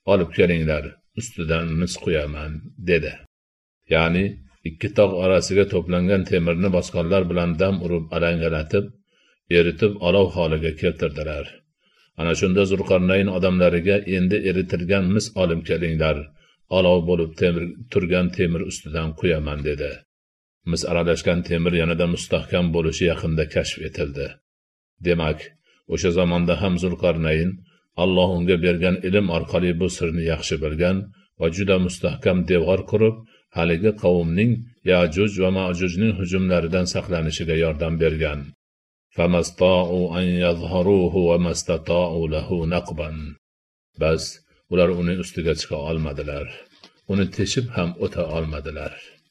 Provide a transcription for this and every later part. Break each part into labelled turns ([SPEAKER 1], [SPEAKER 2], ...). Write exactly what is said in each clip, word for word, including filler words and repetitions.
[SPEAKER 1] olib kelinglar, ustidan mis qo'yaman, dedi. Ya'ni ikki tog' orasiga to'plangan temirni bosqonlar bilan dam urib alangalatib, eritib olov holiga keltirdilar. Ana shunda Zulqarnayn odamlariga endi eritilgan mis olib kelinglar, olov bo'lib temir turgan temir ustidan qo'yaman, dedi. Mis aralashgan temir yanada mustahkam bo'lishi yaqinda kashf etildi. Demak, o'sha zamonda ham Zulqarnayn Alloh unga bergan ilm orqali bu sirni yaxshi bilgan va juda mustahkam devor qurib, haligi qavmning Ya'juj va Ma'jujning hujumlaridan saqlanishiga yordam bergan. Famasta'u an yadhharuhu wa mastata'u lahu naqban. Bas ular uning ustiga chiqa olmadilar. Uni teshib ham o'ta olmadilar.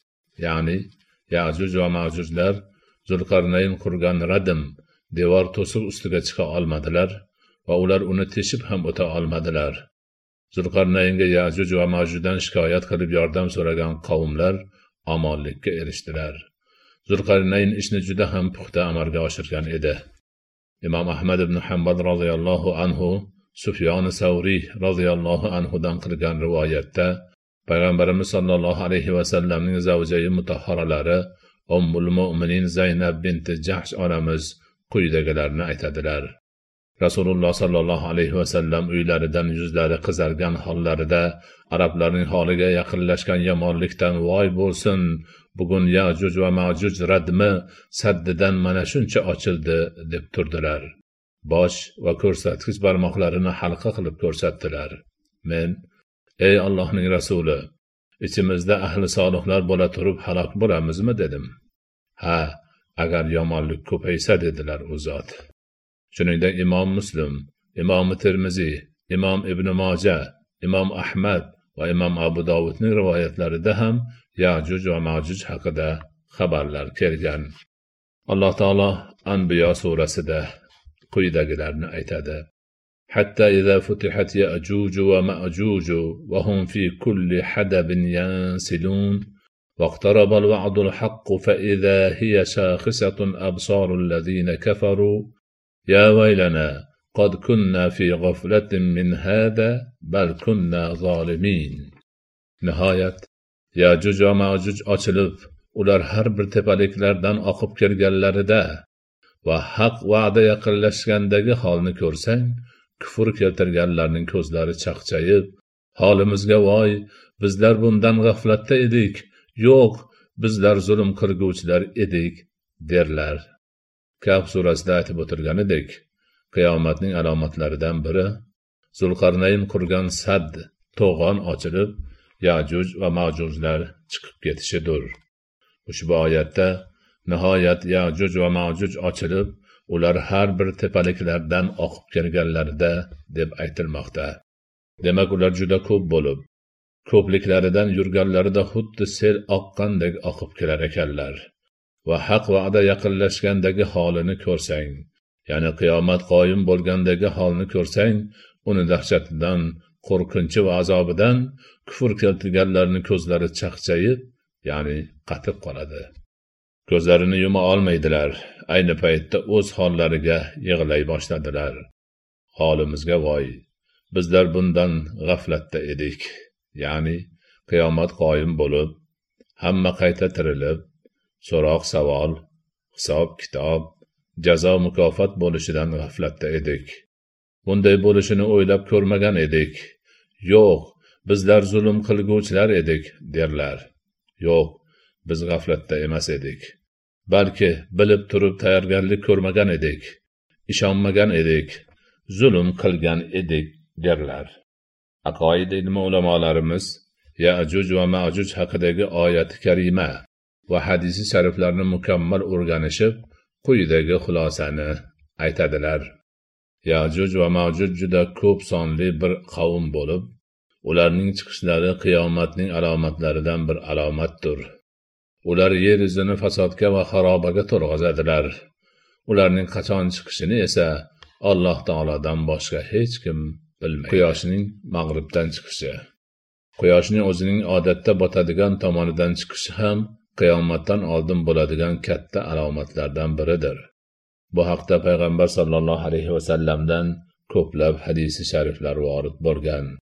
[SPEAKER 1] Ya'ni Ya'juj va Ma'jujlar Zulqarnayn qurgan radim devor to'siq ustiga chiqa olmadilar va ular uni teshib ham o'ta olmadilar. Zulqarnaynga Ya'juj va Ma'jujdan shikoyat qilib yordam so'ragan qavmlar omonlikka erishdilar. Zulqarnayn ishni juda ham puxta amalga oshirgan edi. Imom Ahmad ibn Hanbal roziyallohu anhu Sufyon Savriy roziyallohu anhudan qilgan rivoyatda Payg'ambarimiz sollallohu alayhi va sallamning zavjai mutahharalari Ummul Mu'minin Zaynab binti Jahsh onamiz quyidagilarni aytadilar. Rasululloh sollallohu alayhi va sallam uylaridan yuzlari qizargan hollarida arablarning holiga yaqinlashgan yomonlikdan voy bo'lsin, bugun Ya'juj va Ma'juj radmi saddidan mana shuncha ochildi deb turdilar. Bosh va ko'rsatkich barmoqlarini halqa qilib ko'rsatdilar. Men, ey Allohning rasuli, ichimizda ahli solihlar bo'la turib halok bo'lamizmi dedim. Ha, agar yomonlik ko'paysa dedilar u zot. Shuningdek Imom Muslim, Imom Termiziy, Imom Ibn Moja, Imom Ahmad va Imom Abu Dovudning rivoyatlarida ham Ya'juj va Ma'juj haqida xabarlar kelgan. Alloh taolo Anbiyo surasida quyidagilarni aytadi. Hatta idza futihat Ya'juj va Ma'juj va hum fi kulli hadabin yansilun واقترب الوعد الحق فإذا هي شاخصة أبصار الذين كفروا يا ويلنا قد كنا في غفلة من هذا بل كنا ظالمين. Nihoyat Ya'juj va Ma'juj ochilib, ular har bir tepaliklardan oqib kelganlarida va haq va'da yaqinlashgandagi holni ko'rsang, kufr keltirganlarning ko'zlari chaqchayib, holimizga voy, bizlar bundan g'aflatda edik. Yo'q, bizlar zulm qilguvchilar edik derlar. Kahf surasida aytib o'tilganidek, qiyomatning alomatlaridan biri Zulqarnayn qurgan sad to'g'on ochilib, Ya'juj va Ma'jujlar chiqib ketishidir. Ushbu oyatda nihoyat Ya'juj va Ma'juj ochilib, ular har bir tepaliklardan oqib kelganlarida deb aytilmoqda. Demak, ular juda ko'p bo'lib, ko'pliklaridan yurganlarida xuddi sel oqqandek oqib kelar ekanlar. Va haq va'da yaqinlashgandagi holini ko'rsang, ya'ni qiyomat qoyim bo'lgandagi holni ko'rsang, uni dahshatidan, qo'rqinchi va azobidan kufr keltirganlarning ko'zlari chaqchayib, ya'ni qatib qoladi. Ko'zlarini yuma olmaydilar. Ayni paytda o'z hollariga yig'lay boshladilar. Holimizga voy, bizlar bundan g'aflatda edik. Ya'ni qiyomat qoyim bo'lib, hamma qayta tirilib, so'roq savol, hisob kitob, jazo mukofot bo'lishidan g'aflatda edik. Bunday bo'lishini o'ylab ko'rmagan edik. Yo'q, bizlar zulm qilguvchilar edik derlar. Yo'q, biz g'aflatda emas edik. Balki bilib turib tayyorgarlik ko'rmagan edik, ishonmagan edik, zulm qilgan edik derlar. Aqoid ilmi ulamolarimiz Ya'juj va Ma'juj haqidagi oyat-i karima va hadisi shariflarni mukammal o'rganishib, quyidagi xulosani aytadilar. Ya'juj va Ma'juj juda ko'p sonli bir qavm bo'lib, ularning chiqishlari qiyomatning alomatlaridan bir alomatdir. Ular yer yuzini fasodga va xarobaga to'lg'azadilar. Ularning qachon chiqishini esa Alloh taolodan boshqa hech kim bilmaydi. Quyoshning mag'ribdan chiqishi, Quyoshning o'zining odatda botadigan tomonidan chiqishi ham qiyomatdan oldin bo'ladigan katta alomatlardan biridir. Bu haqda payg'ambar sollallohu alayhi va sallamdan ko'plab hadisi shariflar vorid bo'lgan.